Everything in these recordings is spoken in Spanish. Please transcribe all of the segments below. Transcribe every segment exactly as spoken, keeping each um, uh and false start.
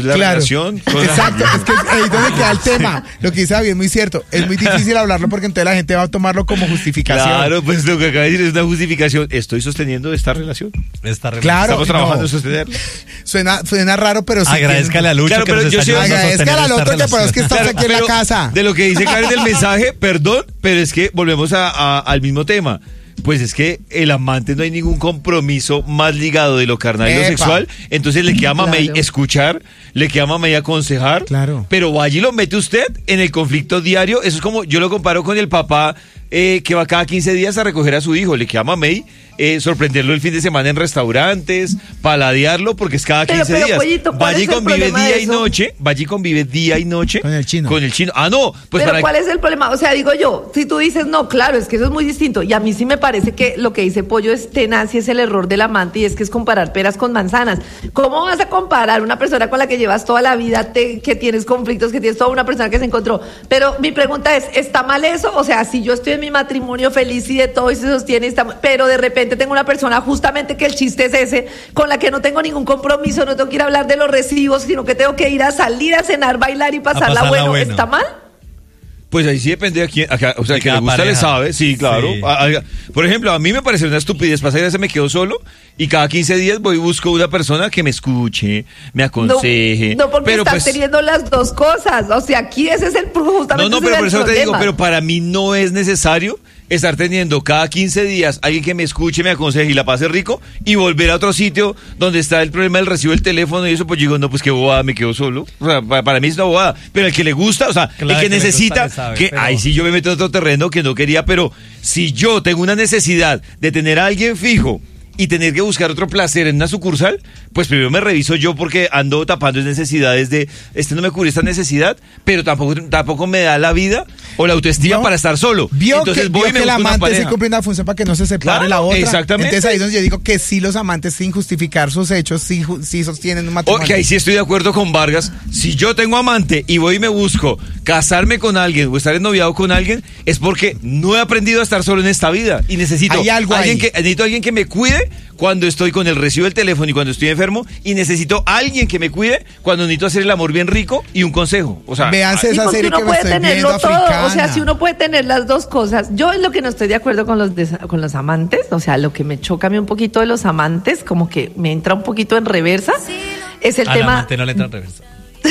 la claro. relación. Con Exacto, la... es que ahí es donde queda el tema. Lo que dice David es muy cierto. Es muy difícil hablarlo porque entonces la gente va a tomarlo como justificación. Claro, pues lo que acaba de decir es una justificación. Estoy sosteniendo esta relación. Esta relación. Claro, Estamos trabajando no. en sostenerla. Suena, suena raro, pero sí. Agradezcale a Lucho Claro, que pero nos yo está sí- ayudando a Agradezcale sostener al esta otro que por eso que relación. estás Claro, aquí en la pero casa. De lo que dice Karen del mensaje, perdón, pero es que volvemos a, a- al mismo tema. Pues es que el amante no hay ningún compromiso más ligado de lo carnal y lo Epa. sexual. Entonces le queda a mamey Claro. escuchar, le queda a mamey aconsejar. Claro. Pero vaya y lo mete usted en el conflicto diario. Eso es como, yo lo comparo con el papá eh, que va cada quince días a recoger a su hijo. Le queda a mamey eh, sorprenderlo el fin de semana en restaurantes, paladearlo, porque es cada Pero, quince pero, días. Pollito, ¿cuál Vaya y es el convive problema día de y eso? noche. Vaya y convive día y noche. Con el chino. Con el chino. Ah, no. Pues Pero para ¿cuál es el problema? O sea, digo yo, si tú dices, no, claro, es que eso es muy distinto. Y a mí sí me parece que lo que dice Pollo es tenaz y es el error del amante y es que es comparar peras con manzanas. ¿Cómo vas a comparar una persona con la que llevas toda la vida, te- que tienes conflictos, que tienes toda una persona que se encontró? Pero mi pregunta es, ¿está mal eso? O sea, si yo estoy en mi matrimonio feliz y de todo y se sostiene, está, pero de repente tengo una persona justamente que el chiste es ese, con la que no tengo ningún compromiso, no tengo que ir a hablar de los recibos, sino que tengo que ir a salir a cenar, bailar y pasarla, pasarla bueno. bueno. ¿Está mal? Pues ahí sí depende de quién, acá, o sea, De que le cada gusta pareja. le sabe, sí, claro. Sí. A- a- por ejemplo, a mí me parece una estupidez, pasa que a veces me quedo solo y cada quince días voy y busco una persona que me escuche, me aconseje. No, no porque pero estás pues, teniendo las dos cosas. O sea, aquí ese es el justamente no, no, ese pero es por el eso te digo, problema. pero para mí no es necesario estar teniendo cada quince días alguien que me escuche, me aconseje y la pase rico y volver a otro sitio donde está el problema del recibo del teléfono y eso, pues digo, no, pues qué bobada, me quedo solo. O sea, para, para mí es una bobada. Pero el que le gusta, o sea, Claro, el que, que le gusta necesita, le sabe, que, pero- ay, sí, yo me meto en otro terreno que no quería, pero si yo tengo una necesidad de tener a alguien fijo y tener que buscar otro placer en una sucursal, pues primero me reviso yo porque ando tapando necesidades de, este no me cubre esta necesidad, pero tampoco, tampoco me da la vida o la autoestima Vio- para estar solo. Vio Entonces que, voy vio y me que el busco una amante sí pareja. cumple una función para que no se separe Claro, la otra. exactamente. Entonces ahí es donde yo digo que sí los amantes sin justificar sus hechos sí, ju- sí sostienen un matrimonio. Ok, ahí sí estoy de acuerdo con Vargas. Si yo tengo amante y voy y me busco casarme con alguien o estar ennoviado con alguien, es porque no he aprendido a estar solo en esta vida y necesito Hay algo alguien ahí. que necesito alguien que me cuide cuando estoy con el recibo del teléfono y cuando estoy enfermo y necesito alguien que me cuide cuando necesito hacer el amor bien rico y un consejo. O sea, Véanse Sí, esa porque serie uno que me puede estoy tenerlo viendo todo, africana. o sea, si uno puede tener las dos cosas. Yo es lo que no estoy de acuerdo con los des- con los amantes, o sea, lo que me choca a mí un poquito de los amantes, como que me entra un poquito en reversa, es el Al tema. amante no le entra en reversa.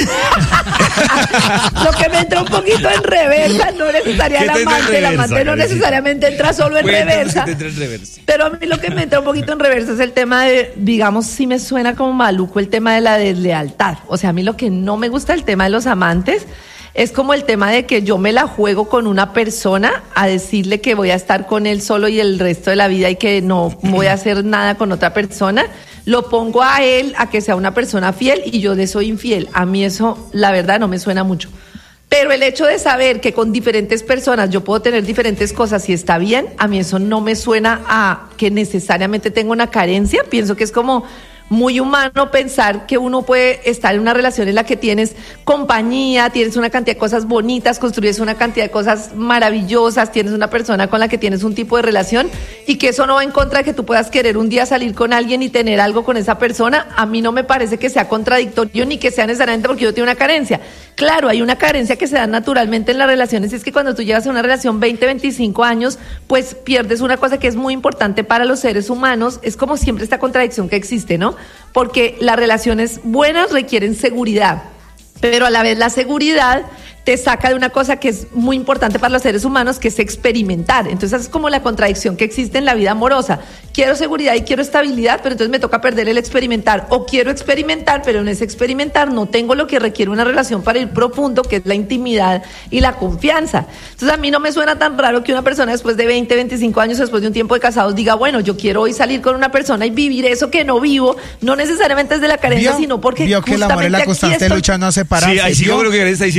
Lo que me entra un poquito en reversa no necesariamente ¿Qué el te entra en amante, el reversa, amante no Karencita? necesariamente entra solo en Cuéntanos reversa. qué te entra en reversa. Pero a mí lo que me entra un poquito en reversa es el tema de, digamos, sí me suena como maluco el tema de la deslealtad. O sea, a mí lo que no me gusta el tema de los amantes es como el tema de que yo me la juego con una persona a decirle que voy a estar con él solo y el resto de la vida y que no voy a hacer nada con otra persona. Lo pongo a él a que sea una persona fiel y yo le soy infiel. A mí eso, la verdad, no me suena mucho. Pero el hecho de saber que con diferentes personas yo puedo tener diferentes cosas y está bien, a mí eso no me suena a que necesariamente tengo una carencia. Pienso que es como muy humano pensar que uno puede estar en una relación en la que tienes compañía, tienes una cantidad de cosas bonitas, construyes una cantidad de cosas maravillosas, tienes una persona con la que tienes un tipo de relación y que eso no va en contra de que tú puedas querer un día salir con alguien y tener algo con esa persona. A mí no me parece que sea contradictorio ni que sea necesariamente porque yo tengo una carencia. Claro, hay una carencia que se da naturalmente en las relaciones, y es que cuando tú llevas a una relación veinte, veinticinco años, pues pierdes una cosa que es muy importante para los seres humanos. Es como siempre esta contradicción que existe, ¿no? Porque las relaciones buenas requieren seguridad, pero a la vez la seguridad te saca de una cosa que es muy importante para los seres humanos, que es experimentar. Entonces es como la contradicción que existe en la vida amorosa. Quiero seguridad y quiero estabilidad, pero entonces me toca perder el experimentar. O quiero experimentar, pero en ese experimentar no tengo lo que requiere una relación para ir profundo, que es la intimidad y la confianza. Entonces a mí no me suena tan raro que una persona después de veinte, veinticinco años, después de un tiempo de casados, diga, bueno, yo quiero hoy salir con una persona y vivir eso que no vivo, no necesariamente es de la carencia, ¿Vio? sino porque Vio que el amor es justamente la aquí constante estoy- lucha a no separarse. Sí, ahí sí ¿Vio? como lo que él está diciendo, ¿Vio? me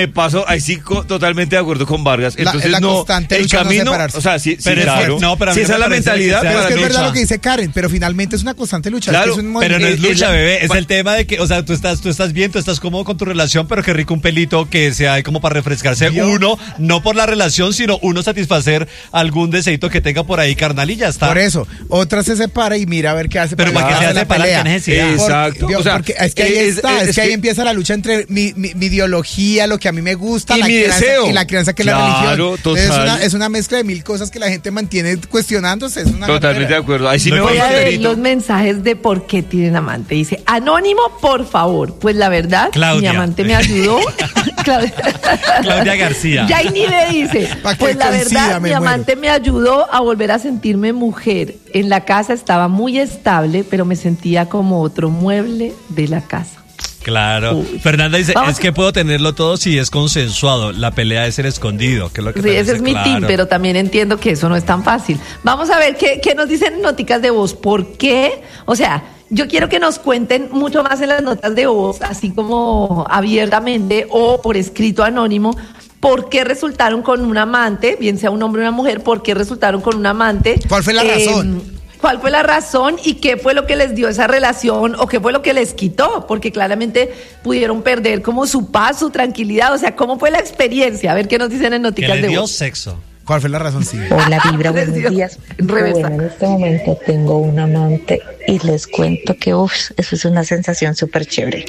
de paso, ahí sí co- totalmente de acuerdo con Vargas. La- Entonces la no, constante el lucha no camino, separarse. o sea, sí, sí, Pero es que- claro. no, pero a si mí esa me es la parece mentalidad, que sea Pero es para que es mí- verdad lucha. lo que dice Karen, pero finalmente es una constante lucha. Claro, es que es un Pero no es movimiento. lucha, la- bebé. Es pa- el tema de que, o sea, tú estás, tú estás bien, tú estás cómodo con tu relación, pero qué rico un pelito que sea ahí como para refrescarse ¿Vio? uno, no por la relación, sino uno satisfacer algún deseito que tenga por ahí, carnal, y ya está. Por eso, otra se separa y mira a ver qué hace. Pero para para que que sea la separada, pelea. ¿qué necesidad? Porque- Exacto. Dios, O sea, porque es que ahí es- está, es, es que ahí que- empieza la lucha entre mi, mi, mi ideología, lo que a mí me gusta, Y la mi crianza, deseo. y la crianza que es Claro, la religión. Entonces, Es total. una, es una mezcla de mil cosas que la gente mantiene cuestionándose. Es una Totalmente de loquera. acuerdo. Ahí sí No me hay voy Voy a ver enterito. los mensajes de por qué tienen amante. Dice, anónimo, por favor. Pues la verdad, Claudia. mi amante me ayudó. Claudia. Claudia García. Yaini me dice, Pa' que pues la coincida, verdad, me mi muero. amante me ayudó a volver a sentirme mujer. En la casa estaba muy estable, pero me sentía como otro mueble de la casa. Claro. Uy. Fernanda dice, Vamos. es que puedo tenerlo todo si es consensuado. La pelea es el escondido, que es lo que Sí, te ese dice, es mi claro. team, pero también entiendo que eso no es tan fácil. Vamos a ver qué, qué nos dicen en noticas de voz. ¿Por qué? O sea, yo quiero que nos cuenten mucho más en las notas de voz, así como abiertamente o por escrito anónimo, por qué resultaron con un amante, bien sea un hombre o una mujer, por qué resultaron con un amante. ¿Cuál fue la Eh, razón? ¿Cuál fue la razón y qué fue lo que les dio esa relación o qué fue lo que les quitó? Porque claramente pudieron perder como su paz, su tranquilidad. O sea, ¿cómo fue la experiencia? A ver qué nos dicen en Que Noticas le de dio Voz. sexo. ¿Cuál fue la razón? Sí. Hola Vibra, Les buenos dio días. reversa. Bueno, en este momento tengo un amante y les cuento que uf, eso es una sensación súper chévere.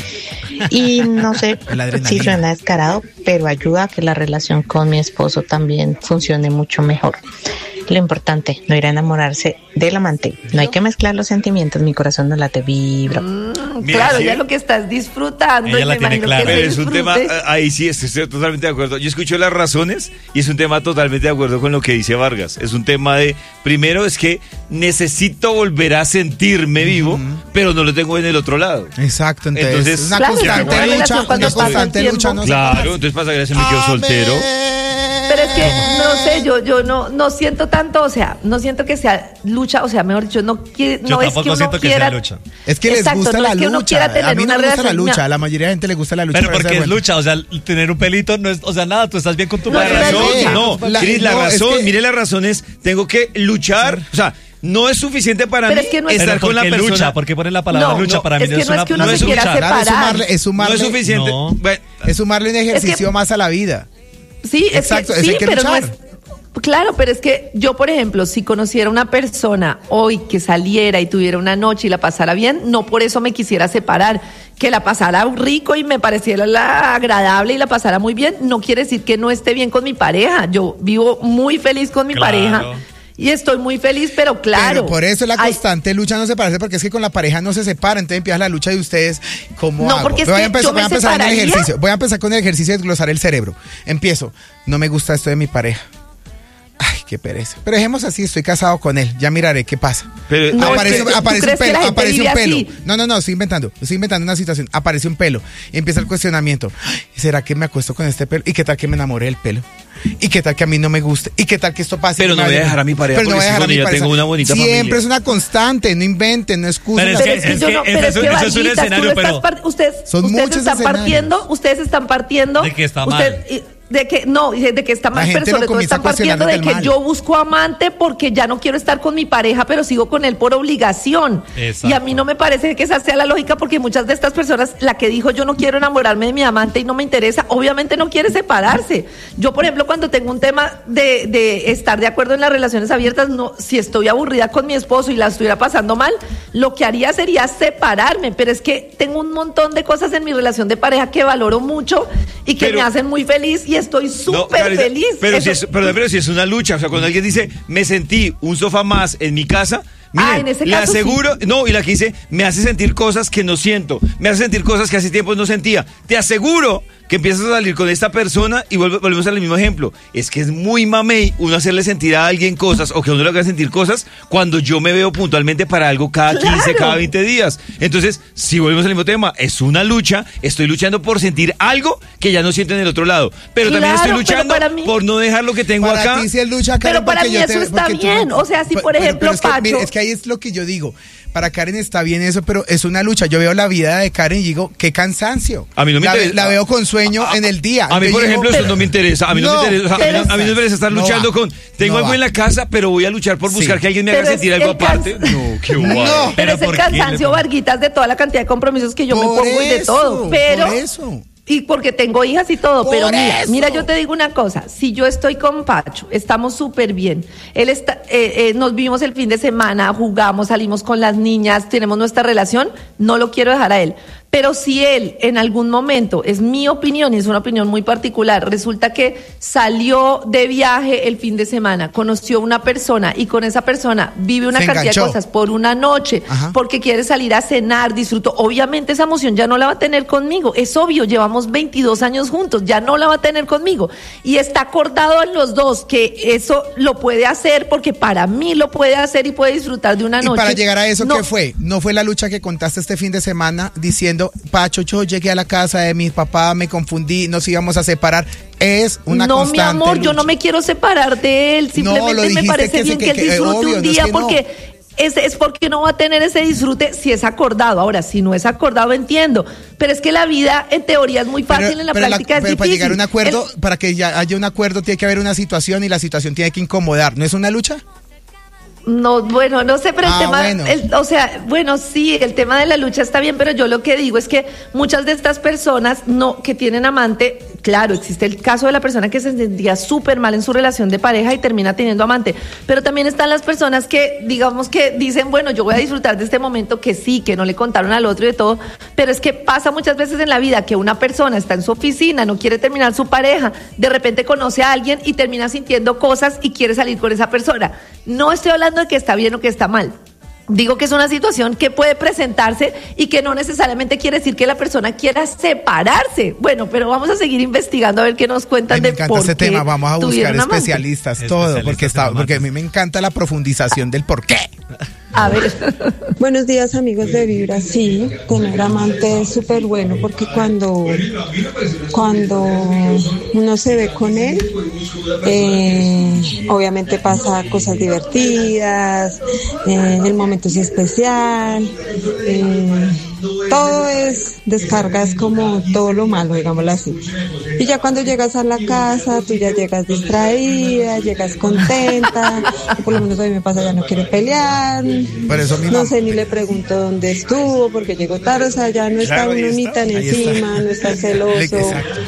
Y no sé La adrenalina. si suena descarado, pero ayuda a que la relación con mi esposo también funcione mucho mejor. Lo importante, no ir a enamorarse del amante. No hay que mezclar los sentimientos, mi corazón no late, Vibra. Mira, Claro, sí. ya lo que estás disfrutando. Ella y la me tiene imagino clara. que Pero se es un disfrute. tema, eh, ahí sí estoy, estoy totalmente de acuerdo. Yo escucho las razones y es un tema totalmente de acuerdo con lo que dice Vargas. Es un tema de, primero es que necesito volver a sentirme vivo, pero no lo tengo en el otro lado. Exacto, entonces, Entonces, es una Claro, constante es que toda lucha, relación cuando una pasa el constante tiempo. lucha. No se Claro, para. entonces pasa que se me quedo soltero. Pero es que, no sé, yo, yo no, no siento tanto, o sea, no siento que sea lucha, o sea, mejor dicho, no, quiere, Yo no es tampoco que uno siento que quiera... sea lucha. Es que les Exacto, gusta no la es que uno quiera lucha. tener A mí no una me gusta la relación- lucha. A la mayoría de gente le gusta la lucha. Pero parece porque es bueno. lucha, o sea, tener un pelito no es, o sea, nada, tú estás bien con tu No, La no, pareja. no, razón, no, no, la- Cris, la no, es razón, que- mire las razones, tengo que luchar, o sea, no es suficiente para Pero mí es que no es- estar Pero con la porque persona. lucha, porque ponen la palabra No, lucha, no, para mí es no que es no una es que uno no se es quiera luchar. Claro, es separar. sumarle, es sumarle, No es suficiente. No. Bueno, es sumarle un ejercicio más a la vida. Sí, es Exacto, que, eso sí, hay que pero no luchar. es... Claro, pero es que yo, por ejemplo, si conociera una persona hoy que saliera y tuviera una noche y la pasara bien, no por eso me quisiera separar. Que la pasara rico y me pareciera la agradable y la pasara muy bien, no quiere decir que no esté bien con mi pareja. Yo vivo muy feliz con mi Claro. pareja y estoy muy feliz, pero claro. Pero por eso la hay- constante lucha no se parece, porque es que con la pareja no se separa, entonces empieza la lucha de ustedes. ¿Cómo No, hago? porque es voy, a que empezar, yo voy a me empezar con el separaría. ejercicio. Voy a empezar con el ejercicio de desglosar el cerebro. Empiezo. No me gusta esto de mi pareja. Ay, qué pereza. Pero dejemos así, estoy casado con él. Ya miraré qué pasa. Pero- No, aparece es que- ¿tú aparece un crees que pelo, la gente aparece un vive pelo. así? No, no, no, estoy inventando. Estoy inventando una situación. Aparece un pelo. Y empieza el cuestionamiento. Ay, ¿será que me acuesto con este pelo? ¿Y qué tal que me enamore del pelo? ¿Y qué tal que a mí no me guste? ¿Y qué tal que esto pase? Pero Que no me voy a vaya- dejar a mi pareja Pero no porque voy a si dejar a con mi ella pareja. tengo una bonita Siempre familia. es una constante. No inventen, no excusen. Pero es Pero que- es que es yo que no, ese pero es es un- que ese es un Varguitas, tú escenario, lo estás pero- par- ustedes, Son ustedes muchos están escenarios. partiendo, ustedes están partiendo De que está usted- mal. y- de que no, y de que está mal, gente pero lo sobre todo comienza están partiendo cuestionando de del que mal. yo busco amante porque ya no quiero estar con mi pareja, pero sigo con él por obligación. Exacto. Y a mí no me parece que esa sea la lógica, porque muchas de estas personas, la que dijo yo no quiero enamorarme de mi amante y no me interesa, obviamente no quiere separarse. Yo, por ejemplo, cuando tengo un tema de, de estar de acuerdo en las relaciones abiertas, no, si estoy aburrida con mi esposo y la estuviera pasando mal, lo que haría sería separarme, pero es que tengo un montón de cosas en mi relación de pareja que valoro mucho y que Pero- me hacen muy feliz y estoy No, súper Carita, feliz. Pero, Eso- si es, pero, pero si es una lucha, o sea, cuando alguien dice, me sentí un sofá más en mi casa, miren, Ah, en ese le caso aseguro, no, y la que dice, me hace sentir cosas que no siento, me hace sentir cosas que hace tiempo no sentía. Te aseguro que empiezas a salir con esta persona y vuelve- volvemos al mismo ejemplo. Es que es muy mamey uno hacerle sentir a alguien cosas o que uno le haga sentir cosas cuando yo me veo puntualmente para algo cada quince, Claro. cada veinte días. Entonces, si volvemos al mismo tema, es una lucha, estoy luchando por sentir algo que ya no siento en el otro lado. Pero también Claro, estoy pero luchando para mí- por no dejar lo que tengo Para acá. ti sí es lucha, Karen, Pero para porque mí yo eso te- está porque tú- bien. O sea, si, por pero- ejemplo, pero es que, mire, Pacho- es que que ahí es lo que yo digo. Para Karen está bien eso, pero es una lucha. Yo veo la vida de Karen y digo, qué cansancio. A mí no me la, interesa. La veo con sueño a, en el día. A mí, Yo por digo, ejemplo, pero, eso no me interesa. A mí no, no me interesa. O sea, a, mí, a mí no me interesa estar no luchando va, con, tengo no algo va. en la casa, pero voy a luchar por buscar Sí. que alguien me Pero haga es sentir algo el aparte. cansa- No, qué guay. No. Pero es el ¿por qué le cansancio, ponen? Varguitas, de toda la cantidad de compromisos que yo me Por pongo y de eso, todo. Pero por eso. Y porque tengo hijas y todo, Por pero mira, eso. mira, yo te digo una cosa, si yo estoy con Pacho, estamos súper bien, él está, eh, eh, nos vimos el fin de semana, jugamos, salimos con las niñas, tenemos nuestra relación, no lo quiero dejar a él. Pero si él en algún momento, es mi opinión y es una opinión muy particular, resulta que salió de viaje el fin de semana, conoció una persona y con esa persona vive una Se cantidad enganchó. de cosas por una noche, Ajá. porque quiere salir a cenar, disfruto, obviamente esa emoción ya no la va a tener conmigo, es obvio, llevamos veintidós años juntos, ya no la va a tener conmigo. Y está acordado en los dos que eso lo puede hacer porque para mí lo puede hacer y puede disfrutar de una Y noche. para llegar a eso, No, ¿qué fue? No fue la lucha que contaste este fin de semana diciendo, Pacho, yo llegué a la casa de mi papá, me confundí, nos íbamos a separar. Es una no, constante mi amor, lucha. yo no me quiero separar de él. No, simplemente lo me dijiste parece que bien se- que, que- él que, disfrute obvio, un no es día que no. porque es, es porque no va a tener ese disfrute si es acordado. Ahora, si no es acordado, entiendo. Pero es que la vida, en teoría, es muy fácil, en la pero práctica es pero para difícil. llegar a un acuerdo, El- para que ya haya un acuerdo, tiene que haber una situación y la situación tiene que incomodar. ¿No es una lucha? No, bueno, no sé, pero el Ah, tema, bueno. el- o sea, bueno, sí, el tema de la lucha está bien, pero yo lo que digo es que muchas de estas personas no que tienen amante, claro, existe el caso de la persona que se sentía súper mal en su relación de pareja y termina teniendo amante, pero también están las personas que, digamos que dicen, bueno, yo voy a disfrutar de este momento que sí, que no le contaron al otro y de todo, pero es que pasa muchas veces en la vida que una persona está en su oficina, no quiere terminar su pareja, de repente conoce a alguien y termina sintiendo cosas y quiere salir con esa persona. No estoy hablando de que está bien o que está mal. Digo que es una situación que puede presentarse y que no necesariamente quiere decir que la persona quiera separarse. Bueno, pero vamos a seguir investigando a ver qué nos cuentan Ay, me de encanta por ese qué tema. Vamos a buscar tuvieron amante. especialistas, todo, Especialistas porque en está, amantes. porque a mí me encanta la profundización del por qué. A ver. Buenos días, amigos de Vibra. Sí, tener amante es súper bueno porque cuando, cuando uno se ve con él, eh, obviamente pasa cosas divertidas, eh, el momento es especial, eh, todo es descargas como todo lo malo, digámoslo así. Y ya cuando llegas a la casa, tú ya llegas distraída, llegas contenta, o por lo menos a mí me pasa, ya no quiere pelear. Por eso mi No mamá- sé, ni le pregunto dónde estuvo, porque llegó tarde, o sea, ya no está Claro, ahí uno ni está, tan ahí está. encima, no está celoso. Exacto.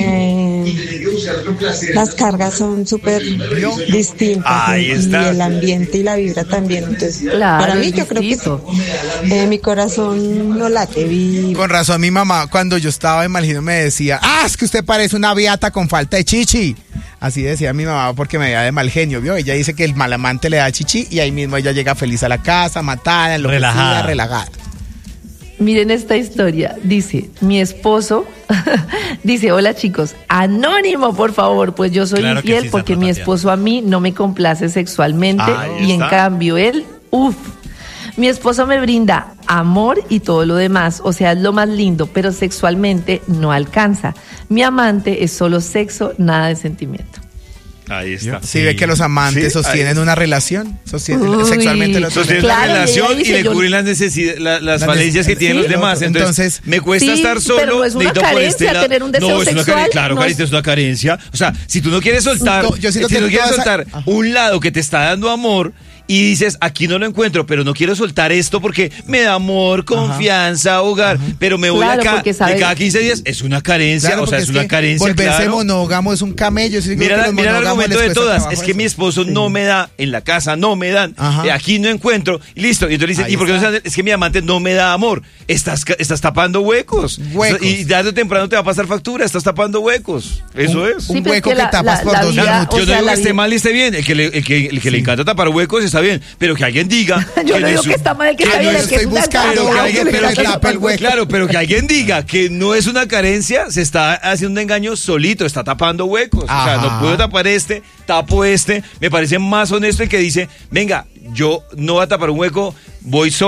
Eh, las cargas son súper distintas Ahí y, está. y el ambiente y la vibra también. Entonces, Claro, para mí es yo creo que distinto. eh, mi corazón no late, vibra. Con razón, mi mamá, cuando yo estaba en Malgino, me decía, ah, es que usted parece una beata con falta de chichi. Así decía mi mamá porque me veía de mal genio, ¿vio? Ella dice que el mal amante le da chichi y ahí mismo ella llega feliz a la casa, matada, enloquecida, Relajada. relajada. Miren esta historia. Dice, mi esposo, dice, hola chicos, anónimo, por favor, pues yo soy Claro que infiel sí, porque Sandra mi Tatiana. esposo a mí no me complace sexualmente Ahí y en está. cambio él, uff. Mi esposo me brinda amor y todo lo demás, o sea, es lo más lindo, pero sexualmente no alcanza. Mi amante es solo sexo, nada de sentimiento. Ahí está. Sí, ve que los amantes Sí, sostienen ahí. una relación, sostienen, Uy. sexualmente lo Sostienen Claro, una y relación ella y, dice, le yo- cubren las necesidades, la- las Las falencias que necesidades. tienen los Sí, demás. Entonces, entonces, me cuesta sí, estar solo. pero no es una necesito por este carencia lado- tener un deseo no, es una sexual, carencia, claro, no Carita, es- es una carencia. O sea, si tú no quieres soltar, No, yo siento si que no quieres todas- soltar Ajá. un lado que te está dando amor y dices, aquí no lo encuentro, pero no quiero soltar esto porque me da amor, confianza, hogar, pero me voy Claro, acá porque sabe- de cada quince días, es una carencia, Claro, o sea, porque es una que carencia, volverse claro. monógamo es un camello. Yo sí digo Mira, que la- los mira el monógamos argumento les de cuesta todas. trabajo Es que eso. mi esposo Sí. no me da, en la casa no me dan, Ajá. eh, aquí no encuentro, y listo. Y entonces dicen, Ahí ¿y por qué no está. se hace? Es que mi amante no me da amor. Estás, ca- estás tapando huecos. Huecos. Y tarde o temprano te va a pasar factura, estás tapando huecos. Eso Un- es. un Sí, pero es hueco que que la- tapas la- por la dos vida- minutos. o Yo no sea, digo la que esté vida- mal y esté bien. El que le, el que, el que le encanta tapar huecos está bien. Pero que alguien diga. Yo que no digo es un- que está mal, el que está Ah, bien, yo el que estoy es un buscando Pero que desgraciado, alguien, que pero le que- encanta el hueco. claro, pero que alguien diga que no es una carencia, se está haciendo un engaño solito, está tapando huecos. O sea, Ajá. no puedo tapar este, tapo este. Me parece más honesto el que dice, venga, yo no voy a tapar un hueco, voy solo,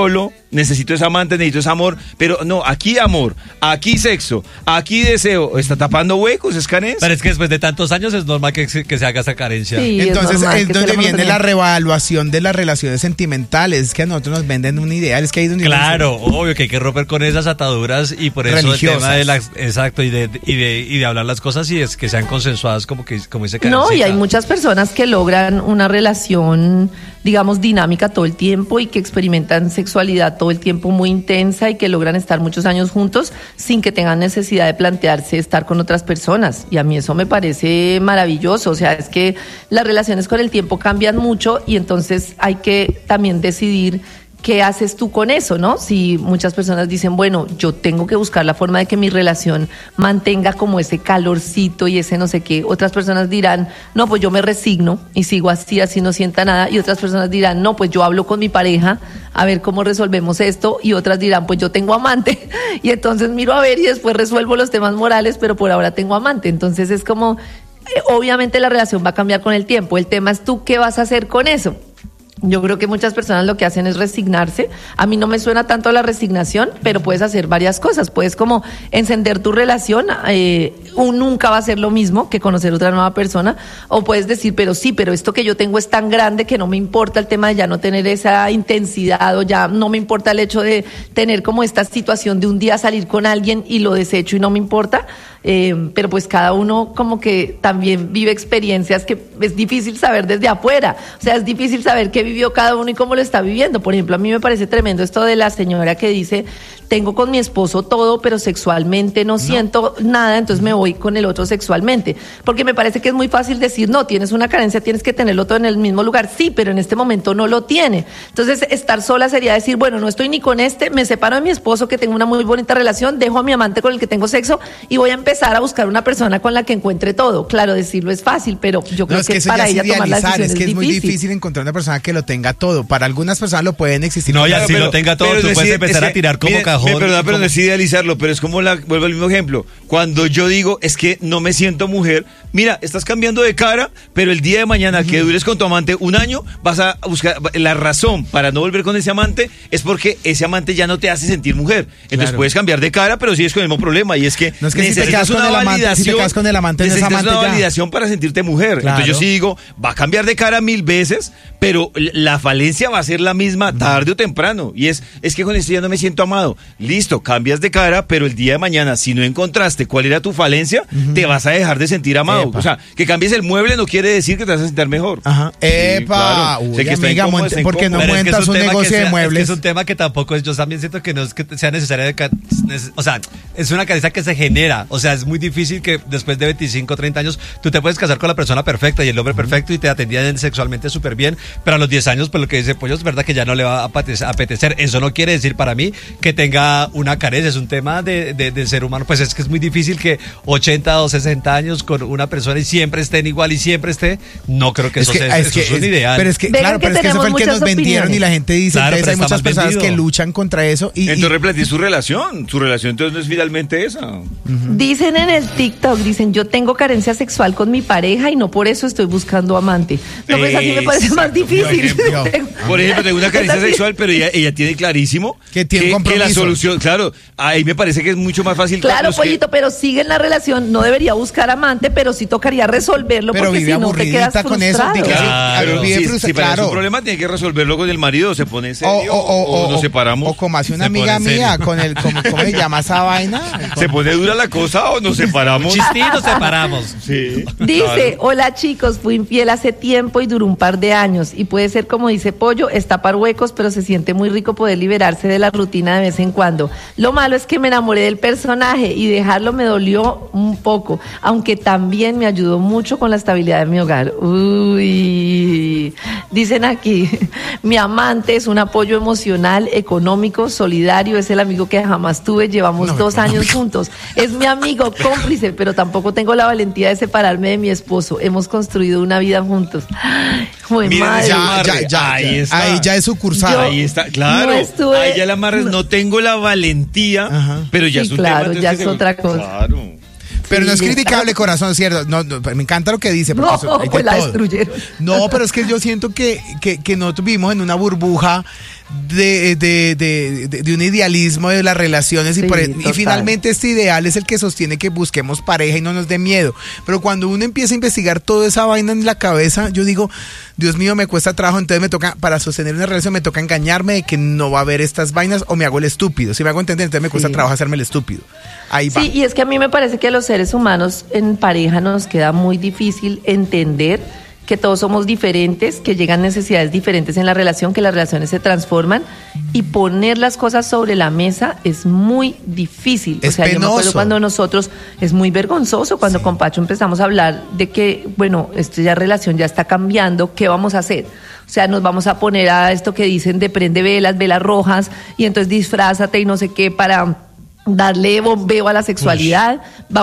necesito ese amante, necesito ese amor, pero no, aquí amor, aquí sexo, aquí deseo, está tapando huecos, es carencia. Pero es que después de tantos años es normal que, se- que se haga esa carencia. Sí, Entonces normal es que donde se lo viene mantengan. la revaluación de las relaciones sentimentales. Es que a nosotros nos venden un ideal, es que ahí es donde Claro, obvio que hay que romper con esas ataduras y por eso el Religiosas. tema de la exacto y de, y de y de hablar las cosas y es que sean consensuadas como que como dice No, y Karencita. hay muchas personas que logran una relación, digamos, dinámica todo el tiempo y que experimentan sexualidad todo el tiempo muy intensa y que logran estar muchos años juntos sin que tengan necesidad de plantearse estar con otras personas. Y a mí eso me parece maravilloso. O sea, es que las relaciones con el tiempo cambian mucho y entonces hay que también decidir ¿qué haces tú con eso, no? Si muchas personas dicen, bueno, yo tengo que buscar la forma de que mi relación mantenga como ese calorcito y ese no sé qué. Otras personas dirán, no, pues yo me resigno y sigo así, así no sienta nada. Y otras personas dirán, no, pues yo hablo con mi pareja a ver cómo resolvemos esto. Y otras dirán, pues yo tengo amante y entonces miro a ver y después resuelvo los temas morales, pero por ahora tengo amante. Entonces es como, eh, obviamente la relación va a cambiar con el tiempo. El tema es tú, ¿qué vas a hacer con eso? Yo creo que muchas personas lo que hacen es resignarse. A mí no me suena tanto la resignación, pero puedes hacer varias cosas. Puedes como encender tu relación, eh, un nunca va a ser lo mismo que conocer otra nueva persona, o puedes decir, pero sí, pero esto que yo tengo es tan grande que no me importa el tema de ya no tener esa intensidad o ya no me importa el hecho de tener como esta situación de un día salir con alguien y lo desecho y no me importa. Eh, pero pues cada uno como que también vive experiencias que es difícil saber desde afuera, o sea, es difícil saber qué vivió cada uno y cómo lo está viviendo. Por ejemplo, a mí me parece tremendo esto de la señora que dice, tengo con mi esposo todo, pero sexualmente no, no siento nada, entonces me voy con el otro sexualmente, porque me parece que es muy fácil decir, no, tienes una carencia, tienes que tenerlo todo en el mismo lugar, sí, pero en este momento no lo tiene. Entonces, estar sola sería decir, bueno, no estoy ni con este, me separo de mi esposo que tengo una muy bonita relación, dejo a mi amante con el que tengo sexo y voy a empezar a buscar una persona con la que encuentre todo. Claro, decirlo es fácil, pero yo creo No, es que, que eso para ya ella es tomar la idealizar, decisión es que es, es muy difícil. difícil encontrar una persona que lo tenga todo. Para algunas personas lo pueden existir. No, y Claro, así pero- lo tenga todo, pero tú no puedes es- empezar es a que, tirar como mire, cajón. Me perdona, pero como- no es idealizarlo, pero es como la, vuelvo al mismo ejemplo. Cuando yo digo, es que no me siento mujer, mira, estás cambiando de cara, pero el día de mañana que dures con tu amante un año, vas a buscar, la razón para no volver con ese amante es porque ese amante ya no te hace sentir mujer. Entonces Claro. puedes cambiar de cara, pero sigues con el mismo problema, y es que No, es que si te necesitas quedas con una el amante- si te validación, quedas con el amante, no es necesitas amante una ya. validación para sentirte mujer. Claro. Entonces yo sí digo, va a cambiar de cara mil veces, pero la falencia va a ser la misma tarde o temprano. Y es, es que con esto ya no me siento amado. Listo, cambias de cara, pero el día de mañana, si no encontraste cuál era tu falencia, te vas a dejar de sentir amado. Epa. O sea, que cambies el mueble no quiere decir que te vas a sentir mejor. Ajá. Sí, Epa, claro. uy, Sé que está amiga, incómodo, monte- está ¿por qué no incómodo. Pero es que es montas un tema negocio que de sea- muebles? Es, que es un tema que tampoco es, yo también siento que no es que sea necesaria, de ca- neces- o sea, es una carencia que se genera, o sea, es muy difícil que después de veinticinco, treinta años tú te puedes casar con la persona perfecta y el hombre perfecto y te atendían sexualmente súper bien, pero a los diez años, pues lo que dice Pollo es verdad que ya no le va a apete- apetecer. Eso no quiere decir para mí que tenga una carencia, es un tema de, de- del ser humano, pues es que es muy difícil que ochenta o sesenta años con una persona y siempre estén igual y siempre esté, no creo que Es eso que, sea, es eso que es un es- ideal. Pero es que, Vengan claro, que pero es que eso fue el tenemos que nos muchas vendieron y opiniones. la gente dice, Claro, entonces pero hay está muchas mal personas vendido. que luchan contra eso y, y- Entonces replanteé su relación. Su relación entonces no es finalmente esa. Dicen en el TikTok, dicen, yo tengo carencia sexual con mi pareja y no por eso estoy buscando amante. No, pues así me parece más Exacto. difícil. Por ejemplo. Por ejemplo, tengo una carencia Es así. sexual, pero ella, ella tiene clarísimo Que tiene un que la compromiso. solución, claro, ahí me parece que es mucho más fácil. Claro, Carlos, que- Pollito, pero sigue en la relación, no debería buscar amante, pero sí tocaría resolverlo pero porque vive si no te quedas aburridita con eso. frustrado. di que sí, Claro. vive si, frustra- si para claro. su problema tiene que resolverlo con el marido, se pone en O, serio, o, o, o, o- nos separamos. o como hace una Se pone amiga en serio. mía con el, como- ¿cómo se llama esa vaina? se pone dura la cosa o nos separamos. Chistito separamos. Sí. Dice, Claro. hola chicos, fui infiel hace tiempo y duró un par de años y puede ser como dice Pollo, es tapar huecos, pero se siente muy rico poder liberarse de la rutina de vez en cuando. Lo malo es que me enamoré del personaje y dejarlo me dolió un poco, aunque también me ayudó mucho con la estabilidad de mi hogar. Uy, dicen aquí, mi amante es un apoyo emocional, económico, solidario, es el amigo que jamás tuve, llevamos No, dos años juntos, es mi amigo cómplice, pero tampoco tengo la valentía de separarme de mi esposo, hemos construido una vida juntos. Ay, jue Miren madre. ese Ya, amarre. ya, ya, Ahí ya. está. Ahí ya es sucursal. Yo- Ahí está, claro. no estuve- Ahí ya el amarre, no, tengo la valentía, Ajá. pero ya Sí, es un claro, tema. entonces, ya que es se- otra cosa. Claro. Pero no es Sí, criticable, corazón, cierto. No, no, me encanta lo que dice. porque No, eso hay de pues la todo. destruyeron. No, pero es que yo siento que, que, que nosotros vivimos en una burbuja de, de, de, de, de un idealismo de las relaciones y, Sí, por, y total. finalmente este ideal es el que sostiene que busquemos pareja y no nos dé miedo. Pero cuando uno empieza a investigar toda esa vaina en la cabeza, yo digo, Dios mío, me cuesta trabajo, entonces me toca, para sostener una relación me toca engañarme de que no va a haber estas vainas o me hago el estúpido. Si me hago entender, entonces me cuesta Sí. trabajo hacerme el estúpido. Ahí va. Sí, y es que a mí me parece que a los seres humanos en pareja nos queda muy difícil entender que todos somos diferentes, que llegan necesidades diferentes en la relación, que las relaciones se transforman y poner las cosas sobre la mesa es muy difícil. Es o sea, yo me acuerdo penoso. cuando nosotros, es muy vergonzoso cuando con Pacho empezamos a hablar de que, bueno, esta ya relación ya está cambiando, ¿qué vamos a hacer? O sea, nos vamos a poner a esto que dicen de prende velas, velas rojas, y entonces disfrázate y no sé qué para darle bombeo a la sexualidad.